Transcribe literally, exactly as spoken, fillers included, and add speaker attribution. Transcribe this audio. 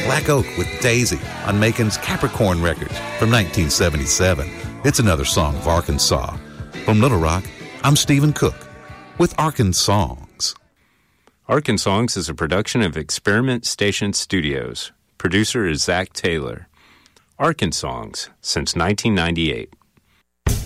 Speaker 1: Black Oak with Daisy on Macon's Capricorn Records from nineteen seventy-seven. It's another song of Arkansas. From Little Rock, I'm Stephen Cook with Arkansongs.
Speaker 2: Arkansongs is a production of Experiment Station Studios. Producer is Zach Taylor. Arkansongs since nineteen ninety-eight.